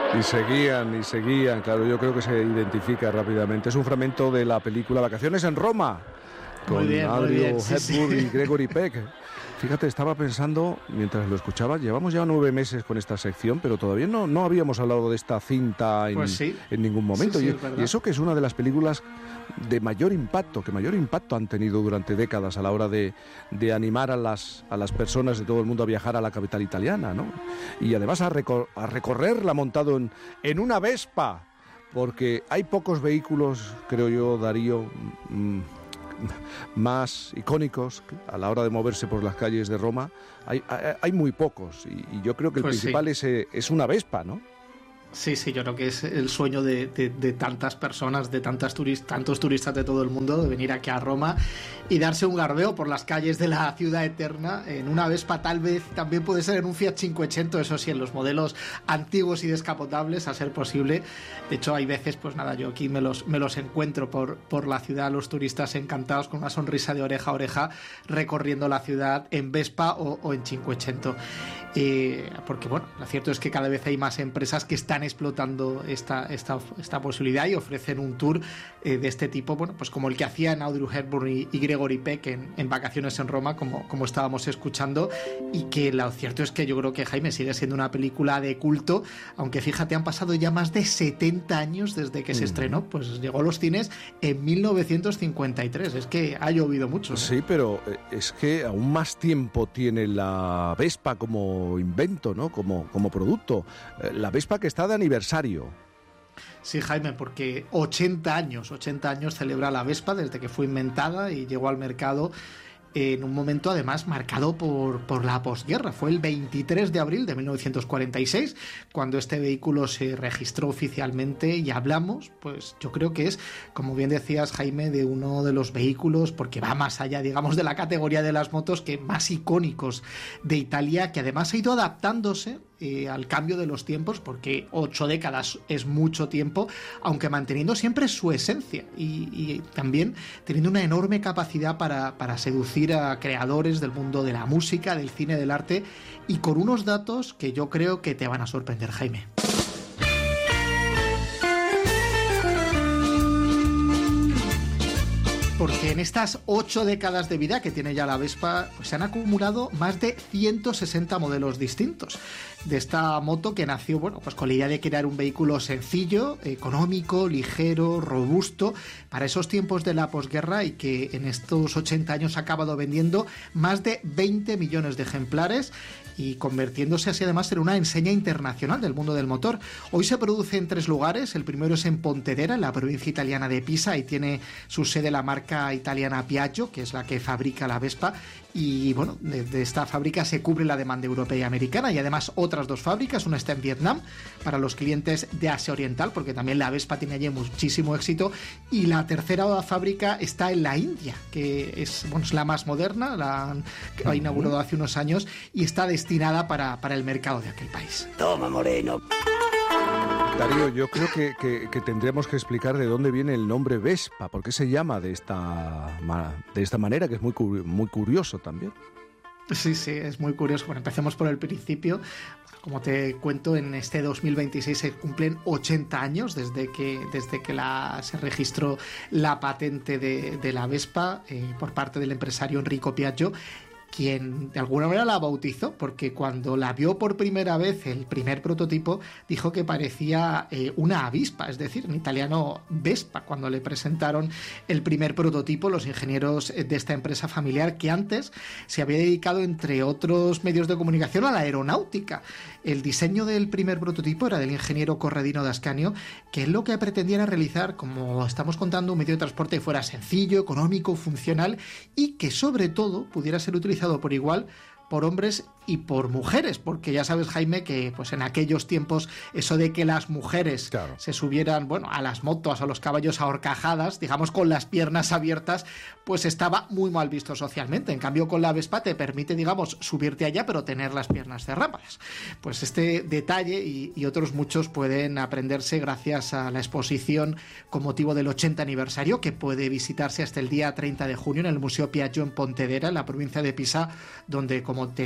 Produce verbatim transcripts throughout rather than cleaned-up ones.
Y seguían, y seguían, claro, yo creo que se identifica rápidamente. Es un fragmento de la película Vacaciones en Roma, con muy bien, Audrey muy bien, sí, Hepburn sí. y Gregory Peck. Fíjate, estaba pensando, mientras lo escuchaba, llevamos ya nueve meses con esta sección, pero todavía no, no habíamos hablado de esta cinta en, Pues sí. en ningún momento. Sí, sí, y, es verdad. y eso que es una de las películas de mayor impacto, que mayor impacto han tenido durante décadas a la hora de, de animar a las, a las personas de todo el mundo a viajar a la capital italiana, ¿no? Y además a, recor- a recorrerla montado en, en una Vespa, porque hay pocos vehículos, creo yo, Darío, mmm, más icónicos a la hora de moverse por las calles de Roma. Hay, hay, hay muy pocos, y, y yo creo que el Pues principal sí. es, eh, es una Vespa, ¿no? Sí, sí, yo creo que es el sueño de, de, de tantas personas, de tantas turis, tantos turistas de todo el mundo, de venir aquí a Roma y darse un garbeo por las calles de la ciudad eterna en una Vespa, tal vez también puede ser en un Fiat cinquecento, eso sí, en los modelos antiguos y descapotables, a ser posible. De hecho, hay veces, pues nada, yo aquí me los, me los encuentro por, por la ciudad, los turistas encantados con una sonrisa de oreja a oreja recorriendo la ciudad en Vespa o, o en cinquecento. Eh, porque bueno, lo cierto es que cada vez hay más empresas que están explotando esta, esta, esta posibilidad y ofrecen un tour eh, de este tipo, bueno, pues como el que hacían Audrey Hepburn y, y Gregory Peck en, en Vacaciones en Roma, como, como estábamos escuchando, y que lo cierto es que yo creo que, Jaime, sigue siendo una película de culto, aunque fíjate, han pasado ya más de setenta años desde que mm. se estrenó, pues llegó a los cines en mil novecientos cincuenta y tres, es que ha llovido mucho, ¿no? Sí, pero es que aún más tiempo tiene la Vespa como invento, ¿no? Como, como producto. La Vespa que está de aniversario. Sí, Jaime, porque ochenta años, ochenta años celebra la Vespa desde que fue inventada y llegó al mercado en un momento además marcado por, por la posguerra. Fue el veintitrés de abril de mil novecientos cuarenta y seis cuando este vehículo se registró oficialmente, y hablamos, pues yo creo que es, como bien decías, Jaime, de uno de los vehículos, porque va más allá, digamos, de la categoría de las motos, que más icónicos de Italia, que además ha ido adaptándose Eh, al cambio de los tiempos, porque ocho décadas es mucho tiempo, aunque manteniendo siempre su esencia y, y también teniendo una enorme capacidad para, para seducir a creadores del mundo de la música, del cine, del arte, y con unos datos que yo creo que te van a sorprender, Jaime. Porque en estas ocho décadas de vida que tiene ya la Vespa, pues se han acumulado más de ciento sesenta modelos distintos de esta moto, que nació, bueno, pues con la idea de crear un vehículo sencillo, económico, ligero, robusto para esos tiempos de la posguerra, y que en estos ochenta años ha acabado vendiendo más de veinte millones de ejemplares y convirtiéndose así además en una enseña internacional del mundo del motor. Hoy se produce en tres lugares. El primero es en Pontedera, en la provincia italiana de Pisa, y tiene su sede la marca italiana Piaggio, que es la que fabrica la Vespa, y bueno, de, de esta fábrica se cubre la demanda europea y americana, y además otras dos fábricas. Una está en Vietnam para los clientes de Asia Oriental, porque también la Vespa tiene allí muchísimo éxito, y la tercera fábrica está en la India, que es, bueno, es la más moderna, la ha inaugurado hace unos años y está destinada para, para el mercado de aquel país. Toma, Moreno. Darío, yo creo que, que, que tendríamos que explicar de dónde viene el nombre Vespa, por qué se llama de esta, de esta manera, que es muy, muy curioso también. Sí, sí, es muy curioso. Bueno, empecemos por el principio. Como te cuento, en este dos mil veintiséis se cumplen ochenta años desde que, desde que la, se registró la patente de, de la Vespa eh, por parte del empresario Enrico Piaggio, quien de alguna manera la bautizó, porque cuando la vio por primera vez, el primer prototipo, dijo que parecía eh, una avispa, es decir, en italiano Vespa, cuando le presentaron el primer prototipo los ingenieros de esta empresa familiar, que antes se había dedicado, entre otros medios de comunicación, a la aeronáutica. El diseño del primer prototipo era del ingeniero Corradino d'Ascanio, que él lo que pretendía era realizar, como estamos contando, un medio de transporte que fuera sencillo, económico, funcional, y que sobre todo pudiera ser utilizado por igual por hombres y por mujeres, porque ya sabes, Jaime, que pues en aquellos tiempos eso de que las mujeres claro. se subieran, bueno, a las motos, a los caballos a horcajadas, digamos con las piernas abiertas, pues estaba muy mal visto socialmente. En cambio, con la Vespa te permite, digamos, subirte allá, pero tener las piernas cerradas. Pues este detalle y, y otros muchos pueden aprenderse gracias a la exposición con motivo del ochenta aniversario, que puede visitarse hasta el día treinta de junio en el Museo Piaggio en Pontedera, en la provincia de Pisa, donde, como te digo, tiene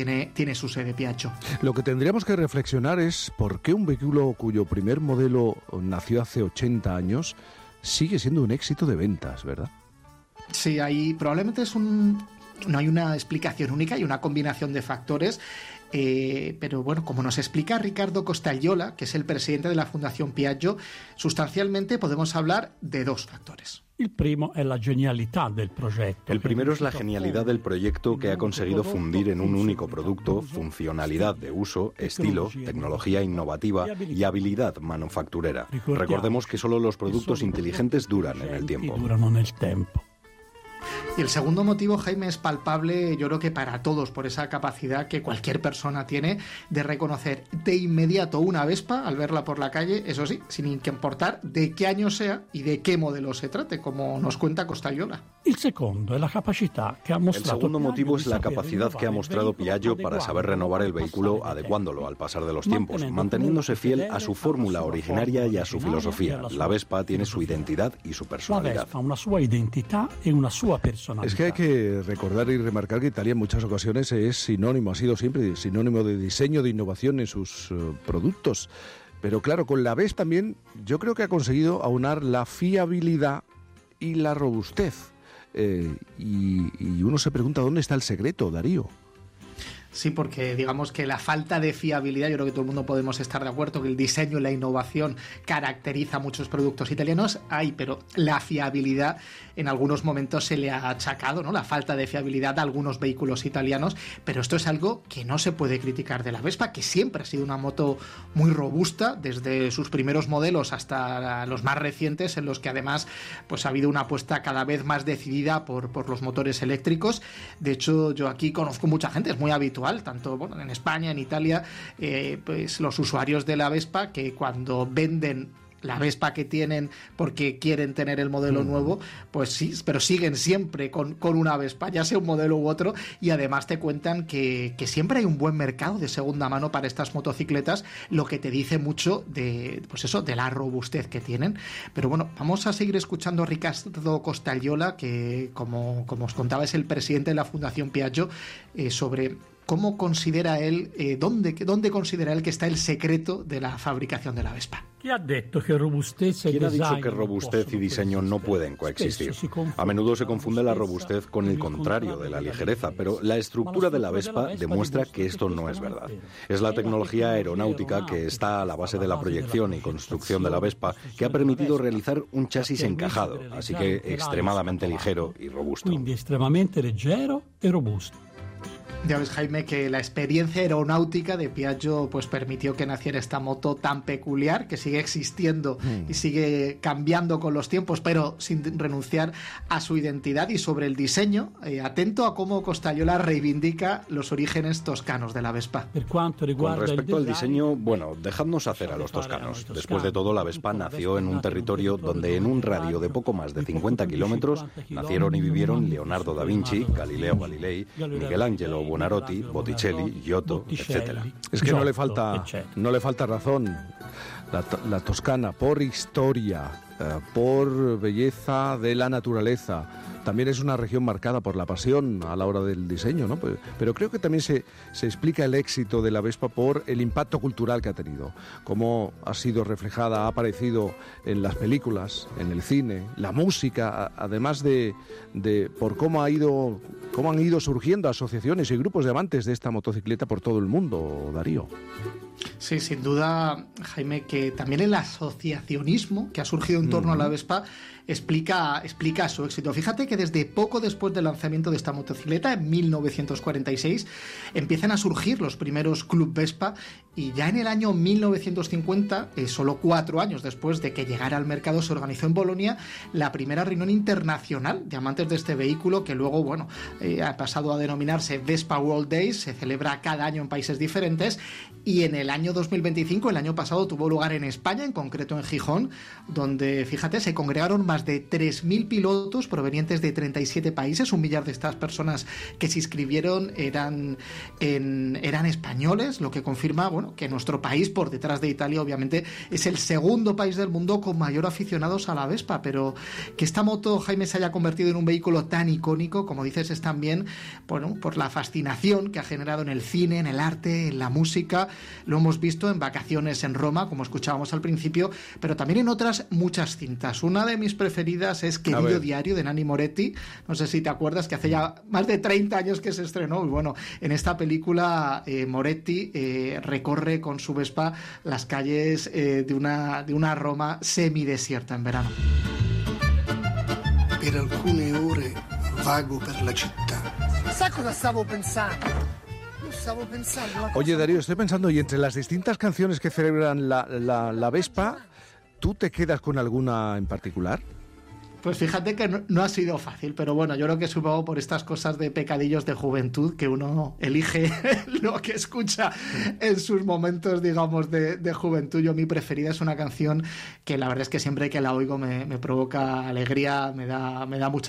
tiene, tiene su sede Piaggio. Lo que tendríamos que reflexionar es por qué un vehículo cuyo primer modelo nació hace ochenta años sigue siendo un éxito de ventas, ¿verdad? Sí, ahí probablemente es un... no hay una explicación única, hay una combinación de factores. Eh, pero bueno, como nos explica Riccardo Costagliola, que es el presidente de la Fundación Piaggio, sustancialmente podemos hablar de dos factores. El primero es la genialidad del proyecto. El primero es la genialidad del proyecto que ha conseguido fundir en un único producto funcionalidad de uso, estilo, tecnología innovativa y habilidad manufacturera. Recordemos que solo los productos inteligentes duran en el tiempo. Y el segundo motivo, Jaime, es palpable, yo creo que para todos, por esa capacidad que cualquier persona tiene de reconocer de inmediato una Vespa al verla por la calle, eso sí, sin importar de qué año sea y de qué modelo se trate, como nos cuenta Costagliola. El segundo es la capacidad que ha mostrado. El segundo motivo es la capacidad que ha mostrado Piaggio para saber renovar el vehículo adecuándolo al pasar de los tiempos, manteniéndose fiel a su fórmula originaria y a su filosofía. La Vespa tiene su identidad y su personalidad. La Vespa ha una sua identidad y una sua personalidad. Es que hay que recordar y remarcar que Italia en muchas ocasiones es sinónimo, ha sido siempre sinónimo de diseño, de innovación en sus uh, productos. Pero claro, con la Vespa también yo creo que ha conseguido aunar la fiabilidad y la robustez. Eh, y, y uno se pregunta dónde está el secreto, Darío. Sí, porque digamos que la falta de fiabilidad, yo creo que todo el mundo podemos estar de acuerdo que el diseño y la innovación caracteriza a muchos productos italianos, hay, pero la fiabilidad en algunos momentos se le ha achacado, ¿no? La falta de fiabilidad a algunos vehículos italianos, pero esto es algo que no se puede criticar de la Vespa, que siempre ha sido una moto muy robusta, desde sus primeros modelos hasta los más recientes, en los que además pues ha habido una apuesta cada vez más decidida por, por los motores eléctricos. De hecho, yo aquí conozco mucha gente, es muy habitual, tanto bueno, en España, en Italia, eh, pues los usuarios de la Vespa que cuando venden la Vespa que tienen porque quieren tener el modelo mm. nuevo, pues sí, pero siguen siempre con, con una Vespa, ya sea un modelo u otro, y además te cuentan que, que siempre hay un buen mercado de segunda mano para estas motocicletas, lo que te dice mucho de, pues eso, de la robustez que tienen. Pero bueno, vamos a seguir escuchando a Riccardo Costagliola, que como, como os contaba es el presidente de la Fundación Piaggio, eh, sobre cómo considera él, eh, dónde, dónde considera él que está el secreto de la fabricación de la Vespa. ¿Quién ha dicho que robustez y diseño no pueden coexistir? A menudo se confunde la robustez con el contrario de la ligereza, pero la estructura de la Vespa demuestra que esto no es verdad. Es la tecnología aeronáutica que está a la base de la proyección y construcción de la Vespa que ha permitido realizar un chasis encajado, así que extremadamente ligero y robusto. Quindi extremadamente leggero e robusto. Ya ves, Jaime, que la experiencia aeronáutica de Piaggio pues permitió que naciera esta moto tan peculiar, que sigue existiendo mm. y sigue cambiando con los tiempos, pero sin renunciar a su identidad. Y sobre el diseño, eh, atento a cómo Costagliola reivindica los orígenes toscanos de la Vespa. Con respecto al diseño, bueno, dejadnos hacer a los toscanos. Después de todo, la Vespa nació en un territorio donde en un radio de poco más de cincuenta kilómetros nacieron y vivieron Leonardo da Vinci, Galileo Galilei, Miguel Ángelo Buonarroti, Botticelli, Giotto, etcétera. Es que no le falta, no le falta razón. La, la Toscana, por historia, eh, por belleza de la naturaleza, también es una región marcada por la pasión a la hora del diseño, ¿no? Pero, pero creo que también se, se explica el éxito de la Vespa por el impacto cultural que ha tenido, cómo ha sido reflejada, ha aparecido en las películas, en el cine, la música, además de, de por cómo ha ido, cómo han ido surgiendo asociaciones y grupos de amantes de esta motocicleta por todo el mundo, Darío. Sí, sin duda, Jaime, que también el asociacionismo que ha surgido en torno mm. a la Vespa explica, explica su éxito. Fíjate que desde poco después del lanzamiento de esta motocicleta, en mil novecientos cuarenta y seis, empiezan a surgir los primeros Club Vespa, y ya en el año mil novecientos cincuenta, eh, solo cuatro años después de que llegara al mercado, se organizó en Bolonia la primera reunión internacional de amantes de este vehículo, que luego, bueno, eh, ha pasado a denominarse Vespa World Days, se celebra cada año en países diferentes, y en el año dos mil veinticinco, el año pasado, tuvo lugar en España, en concreto en Gijón, donde, fíjate, se congregaron más más de tres mil pilotos provenientes de treinta y siete países. Un millar de estas personas que se inscribieron eran, en, eran españoles, lo que confirma, bueno, que nuestro país, por detrás de Italia, obviamente, es el segundo país del mundo con mayor aficionados a la Vespa. Pero que esta moto, Jaime, se haya convertido en un vehículo tan icónico, como dices, es también, bueno, por la fascinación que ha generado en el cine, en el arte, en la música. Lo hemos visto en Vacaciones en Roma, como escuchábamos al principio, pero también en otras muchas cintas. Una de mis preferidas es Querido Diario, de Nanni Moretti. No sé si te acuerdas, que hace ya más de treinta años que se estrenó. Y bueno, en esta película eh, Moretti eh, recorre con su Vespa las calles eh, de, una, de una Roma semidesierta en verano. Per alcune ore vago per la città. Sai cosa stavo pensando? Oye, Darío, estoy pensando, y entre las distintas canciones que celebran la, la, la Vespa, ¿tú te quedas con alguna en particular? Pues fíjate que no, no ha sido fácil, pero bueno, yo creo que supongo por estas cosas de pecadillos de juventud que uno elige lo que escucha en sus momentos, digamos, de, de juventud. Yo, mi preferida es una canción que la verdad es que siempre que la oigo me, me provoca alegría, me da, me da mucha